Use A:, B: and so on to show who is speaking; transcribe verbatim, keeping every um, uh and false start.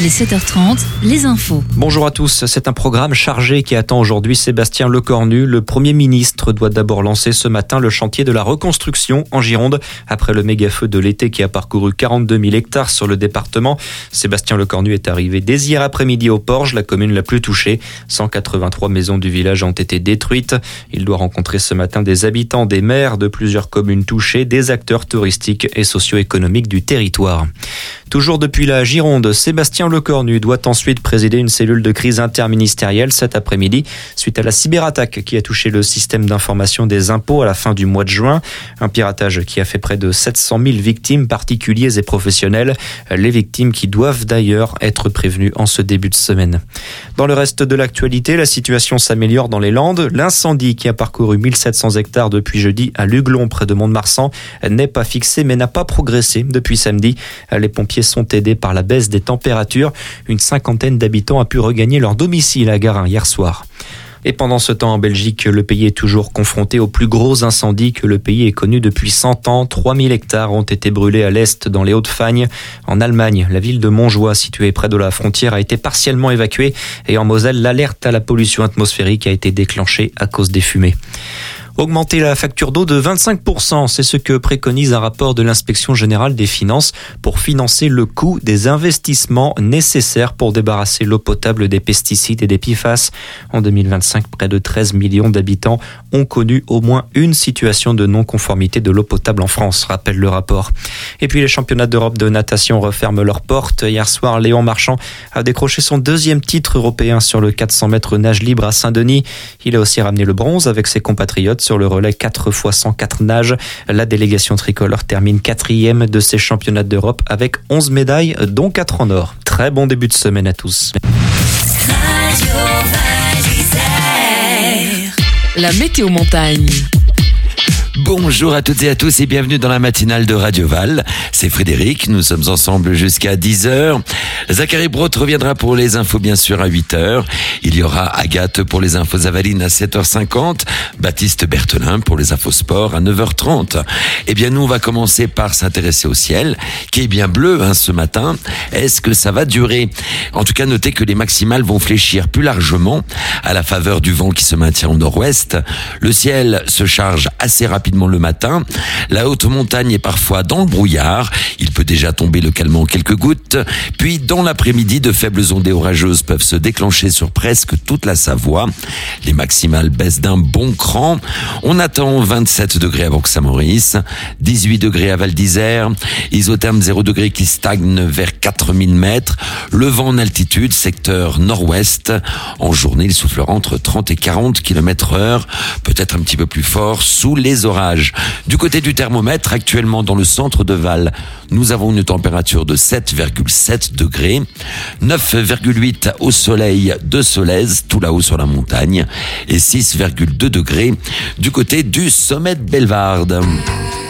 A: Il est sept heures trente, les infos.
B: Bonjour à tous, c'est un programme chargé qui attend aujourd'hui Sébastien Lecornu. Le Premier ministre doit d'abord lancer ce matin le chantier de la reconstruction en Gironde. Après le méga-feu de l'été qui a parcouru quarante-deux mille hectares sur le département, Sébastien Lecornu est arrivé dès hier après-midi au Porge, la commune la plus touchée. cent quatre-vingt-trois maisons du village ont été détruites. Il doit rencontrer ce matin des habitants, des maires de plusieurs communes touchées, des acteurs touristiques et socio-économiques du territoire. Toujours depuis la Gironde, Sébastien Lecornu doit ensuite présider une cellule de crise interministérielle cet après-midi suite à la cyberattaque qui a touché le système d'information des impôts à la fin du mois de juin. Un piratage qui a fait près de sept cent mille victimes, particuliers et professionnels. Les victimes qui doivent d'ailleurs être prévenues en ce début de semaine. Dans le reste de l'actualité, la situation s'améliore dans les Landes. L'incendie qui a parcouru mille sept cents hectares depuis jeudi à Luglon près de Mont-de-Marsan n'est pas fixé mais n'a pas progressé depuis samedi. Les pompiers sont aidés par la baisse des températures. Une cinquantaine d'habitants a pu regagner leur domicile à Garin hier soir. Et pendant ce temps, en Belgique, le pays est toujours confronté aux plus gros incendies que le pays ait connus depuis cent ans. trois mille hectares ont été brûlés à l'est dans les Hauts-de-Fagne. En Allemagne, la ville de Montjoie, située près de la frontière, a été partiellement évacuée. Et en Moselle, l'alerte à la pollution atmosphérique a été déclenchée à cause des fumées. Augmenter la facture d'eau de vingt-cinq pour cent, c'est ce que préconise un rapport de l'Inspection générale des finances pour financer le coût des investissements nécessaires pour débarrasser l'eau potable des pesticides et des P F A S. En deux mille vingt-cinq, près de treize millions d'habitants ont connu au moins une situation de non-conformité de l'eau potable en France, rappelle le rapport. Et puis les championnats d'Europe de natation referment leurs portes. Hier soir, Léon Marchand a décroché son deuxième titre européen sur le quatre cents mètres nage libre à Saint-Denis. Il a aussi ramené le bronze avec ses compatriotes sur le relais quatre fois cent quatre nage. La délégation tricolore termine quatrième de ces championnats d'Europe avec onze médailles, dont quatre en or. Très bon début de semaine à tous.
A: La météo montagne.
C: Bonjour à toutes et à tous et bienvenue dans la matinale de Radio Val. C'est Frédéric, nous sommes ensemble jusqu'à dix heures. Zachary Brotte reviendra pour les infos bien sûr à huit heures. Il y aura Agathe pour les infos Avaline à sept heures cinquante. Baptiste Berthelin pour les infos sport à neuf heures trente. Eh bien nous on va commencer par s'intéresser au ciel qui est bien bleu hein, ce matin. Est-ce que ça va durer ? En tout cas notez que les maximales vont fléchir plus largement à la faveur du vent qui se maintient au nord-ouest. Le ciel se charge assez rapidement rapidement le matin. La haute montagne est parfois dans le brouillard. Il peut déjà tomber localement quelques gouttes. Puis, dans l'après-midi, de faibles ondées orageuses peuvent se déclencher sur presque toute la Savoie. Les maximales baissent d'un bon cran. On attend vingt-sept degrés à Bourg-Saint-Maurice, dix-huit degrés à Val d'Isère, isotherme zéro degré qui stagne vers quatre mille mètres. Le vent en altitude, secteur nord-ouest. En journée, il soufflera entre trente et quarante kilomètres heure, peut-être un petit peu plus fort, sous les orages. Du côté du thermomètre, actuellement dans le centre de Val, nous avons une température de sept virgule sept degrés, neuf virgule huit au soleil de Solèze, tout là-haut sur la montagne, et six virgule deux degrés du côté du sommet de Bellevarde.